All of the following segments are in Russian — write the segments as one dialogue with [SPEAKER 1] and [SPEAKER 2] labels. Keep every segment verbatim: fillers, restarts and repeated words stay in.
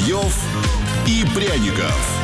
[SPEAKER 1] Соловьев и Пряников.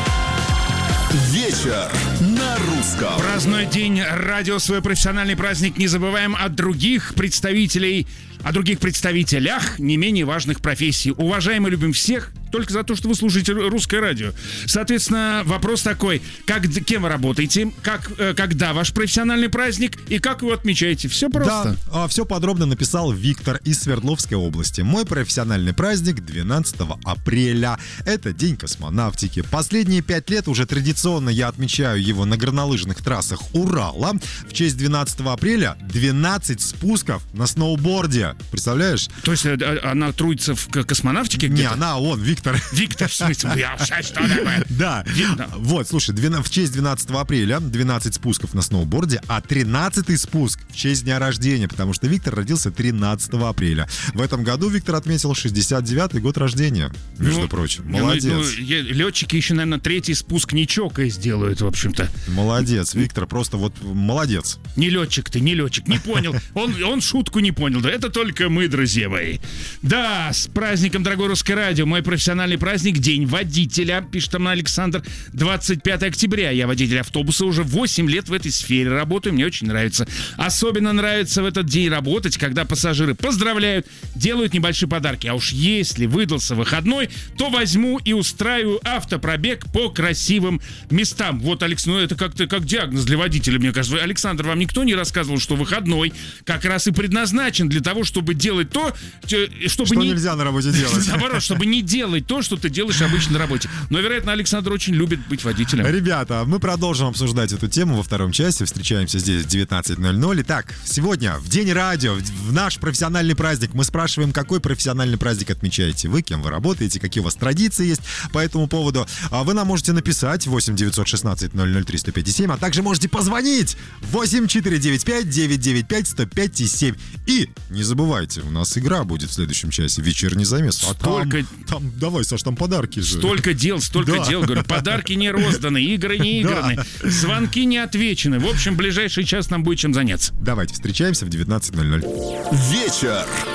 [SPEAKER 1] Вечер на русском.
[SPEAKER 2] Празднуя день радио, свой профессиональный праздник, не забываем о других представителей, о других представителях не менее важных профессий. Уважаем и любим всех только за то, что вы слушаете русское радио. Соответственно, вопрос такой: как, кем вы работаете, как, э, когда ваш профессиональный праздник и как вы его отмечаете? Все просто.
[SPEAKER 3] Да, все подробно написал Виктор из Свердловской области. Мой профессиональный праздник двенадцатого апреля. Это день космонавтики. Последние пять лет уже традиционно я отмечаю его на горнолыжных трассах Урала. В честь двенадцатого апреля двенадцать спусков на сноуборде. Представляешь?
[SPEAKER 2] То есть она трудится в космонавтике где-то?
[SPEAKER 3] Не, она, он, Виктор. Виктор,
[SPEAKER 2] в смысле? Я что такое?
[SPEAKER 3] Да. Вот, слушай, в честь двенадцатого апреля двенадцать спусков на сноуборде, а тринадцатый спуск в честь дня рождения, потому что Виктор родился тринадцатого апреля. В этом году Виктор отметил шестьдесят девятый год рождения, между ну, прочим. Молодец.
[SPEAKER 2] Ну, ну, летчики еще, наверное, третий спуск не чокаясь сделают, в общем-то.
[SPEAKER 3] Молодец, Виктор, просто вот молодец.
[SPEAKER 2] Не летчик ты, не летчик, не понял. Он, он шутку не понял. Это только мы, друзья мои. Да, с праздником, дорогое русское радио. Мой профессиональный праздник — День водителя, пишет там Александр. двадцать пятого октября. Я водитель автобуса, уже восемь лет в этой сфере работаю. Мне очень нравится. Особенно нравится в этот день работать, когда пассажиры поздравляют, делают небольшие подарки. А уж если выдался выходной, то возьму и устраиваю автопробег по красивым местам. Вот, Алекс, ну это как-то как диагноз для водителя, мне кажется. Александр, вам никто не рассказывал, что выходной как раз и предназначен для того, чтобы делать то, чтобы
[SPEAKER 3] что
[SPEAKER 2] не...
[SPEAKER 3] нельзя на работе делать.
[SPEAKER 2] Наоборот, чтобы не делать то, что ты делаешь обычно на работе. Но, вероятно, Александр очень любит быть водителем.
[SPEAKER 3] Ребята, мы продолжим обсуждать эту тему во втором часе. Встречаемся здесь в девятнадцать ноль ноль. Итак, сегодня, в День радио, в наш профессиональный праздник, мы спрашиваем, какой профессиональный праздник отмечаете вы, кем вы работаете, какие у вас традиции есть по этому поводу. Вы нам можете написать восемь девятьсот шестнадцать ноль ноль триста пять семь, а также можете позвонить восемь четыре девять пять девять девять пять сто пять семь. И не забывайте, у нас игра будет в следующем часе, вечерний замес. А
[SPEAKER 2] Столько...
[SPEAKER 3] там, там, давай, Саш, там подарки же.
[SPEAKER 2] Столько дел, столько да. дел. Говорю, подарки не розданы, игры не играны, да. звонки не отвечены. В общем, ближайший час нам будет чем заняться.
[SPEAKER 3] Давайте встречаемся в девятнадцать ноль ноль.
[SPEAKER 1] Вечер